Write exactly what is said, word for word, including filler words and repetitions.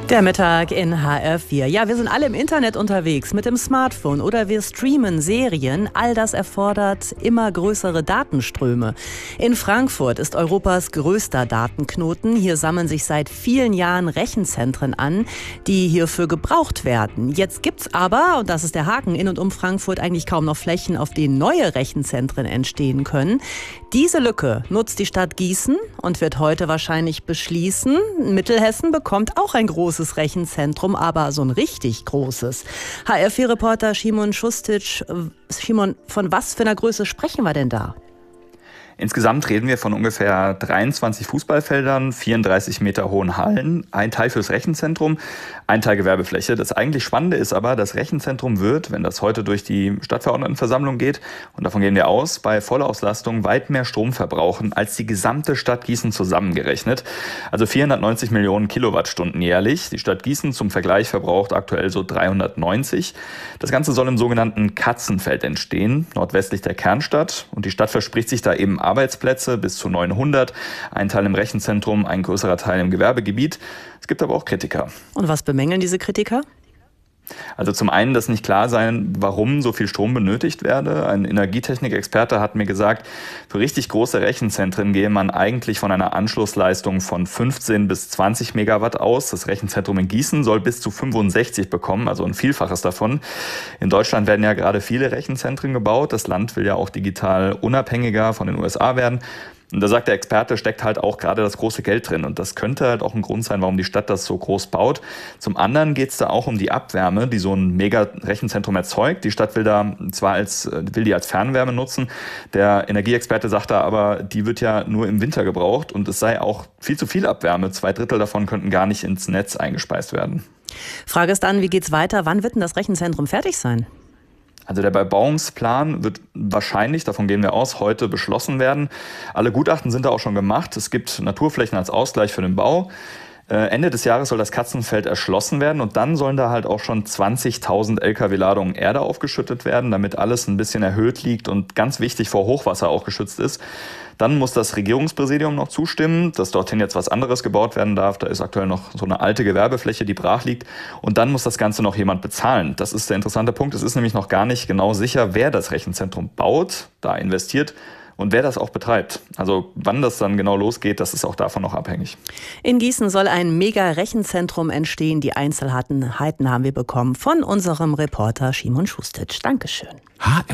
Der Mittag in H R vier. Ja, wir sind alle im Internet unterwegs mit dem Smartphone oder wir streamen Serien. All das erfordert immer größere Datenströme. In Frankfurt ist Europas größter Datenknoten. Hier sammeln sich seit vielen Jahren Rechenzentren an, die hierfür gebraucht werden. Jetzt gibt's aber, und das ist der Haken, in und um Frankfurt eigentlich kaum noch Flächen, auf denen neue Rechenzentren entstehen können. Diese Lücke nutzt die Stadt Gießen und wird heute wahrscheinlich beschließen. Mittelhessen bekommt auch ein großes Rechenzentrum, aber so ein richtig großes. H R vier Reporter Szymon Šustić, Szymon, von was für einer Größe sprechen wir denn da? Insgesamt reden wir von ungefähr dreiundzwanzig Fußballfeldern, vierunddreißig Meter hohen Hallen, ein Teil fürs Rechenzentrum, ein Teil Gewerbefläche. Das eigentlich Spannende ist aber, das Rechenzentrum wird, wenn das heute durch die Stadtverordnetenversammlung geht, und davon gehen wir aus, bei Vollauslastung weit mehr Strom verbrauchen als die gesamte Stadt Gießen zusammengerechnet. Also vierhundertneunzig Millionen Kilowattstunden jährlich. Die Stadt Gießen zum Vergleich verbraucht aktuell so dreihundertneunzig. Das Ganze soll im sogenannten Katzenfeld entstehen, nordwestlich der Kernstadt. Und die Stadt verspricht sich da eben Arbeitsplätze bis zu neunhundert, ein Teil im Rechenzentrum, ein größerer Teil im Gewerbegebiet. Es gibt aber auch Kritiker. Und was bemängeln diese Kritiker? Also zum einen, dass nicht klar sein, warum so viel Strom benötigt werde. Ein Energietechnikexperte hat mir gesagt, für richtig große Rechenzentren gehe man eigentlich von einer Anschlussleistung von fünfzehn bis zwanzig Megawatt aus. Das Rechenzentrum in Gießen soll bis zu fünfundsechzig bekommen, also ein Vielfaches davon. In Deutschland werden ja gerade viele Rechenzentren gebaut. Das Land will ja auch digital unabhängiger von den U S A werden. Und da sagt der Experte, steckt halt auch gerade das große Geld drin. Und das könnte halt auch ein Grund sein, warum die Stadt das so groß baut. Zum anderen geht es da auch um die Abwärme, die so ein Mega-Rechenzentrum erzeugt. Die Stadt will da zwar als, will die als Fernwärme nutzen. Der Energieexperte sagt da aber, die wird ja nur im Winter gebraucht. Und es sei auch viel zu viel Abwärme. Zwei Drittel davon könnten gar nicht ins Netz eingespeist werden. Frage ist dann, wie geht's weiter? Wann wird denn das Rechenzentrum fertig sein? Also der Bebauungsplan wird wahrscheinlich, davon gehen wir aus, heute beschlossen werden. Alle Gutachten sind da auch schon gemacht. Es gibt Naturflächen als Ausgleich für den Bau. Ende des Jahres soll das Katzenfeld erschlossen werden und dann sollen da halt auch schon zwanzigtausend L K W-Ladungen Erde aufgeschüttet werden, damit alles ein bisschen erhöht liegt und ganz wichtig vor Hochwasser auch geschützt ist. Dann muss das Regierungspräsidium noch zustimmen, dass dorthin jetzt was anderes gebaut werden darf. Da ist aktuell noch so eine alte Gewerbefläche, die brach liegt. Und dann muss das Ganze noch jemand bezahlen. Das ist der interessante Punkt. Es ist nämlich noch gar nicht genau sicher, wer das Rechenzentrum baut, da investiert, und wer das auch betreibt. Also wann das dann genau losgeht, das ist auch davon noch abhängig. In Gießen soll ein Mega-Rechenzentrum entstehen. Die Einzelheiten haben wir bekommen von unserem Reporter Szymon Šustić. Dankeschön.